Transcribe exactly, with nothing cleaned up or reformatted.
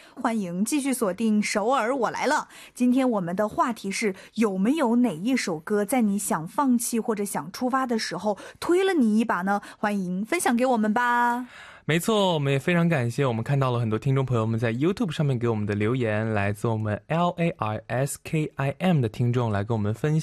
欢迎继续锁定首尔我来了。今天我们的话题是，有没有哪一首歌在你想放弃或者想出发的时候推了你一把呢？欢迎分享给我们吧。 没错，我们也非常感谢我们看到了很多听众朋友们在 YouTube 上面给我们的留言，来自我们 L A R S K I M 的听众来跟我们分享